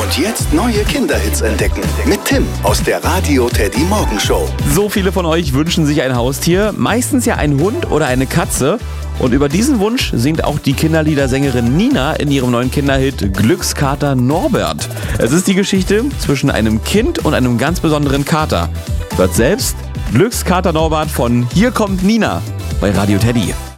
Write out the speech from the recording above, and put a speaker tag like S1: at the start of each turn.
S1: Und jetzt neue Kinderhits entdecken. Mit Tim aus der Radio Teddy Morgenshow.
S2: So viele von euch wünschen sich ein Haustier, meistens ja ein Hund oder eine Katze. Und über diesen Wunsch singt auch die Kinderliedersängerin Nina in ihrem neuen Kinderhit Glückskater Norbert. Es ist die Geschichte zwischen einem Kind und einem ganz besonderen Kater. Hört selbst Glückskater Norbert von Hier kommt Nina bei Radio Teddy.